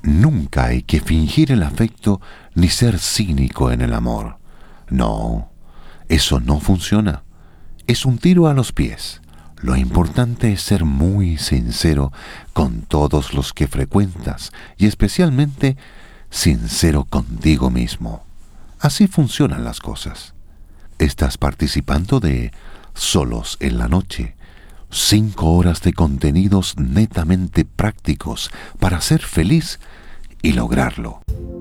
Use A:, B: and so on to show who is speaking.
A: Nunca hay que fingir el afecto ni ser cínico en el amor. No, eso no funciona. Es un tiro a los pies. Lo importante es ser muy sincero con todos los que frecuentas y especialmente sincero contigo mismo. Así funcionan las cosas. Estás participando de Solos en la Noche. 5 horas de contenidos netamente prácticos para ser feliz y lograrlo.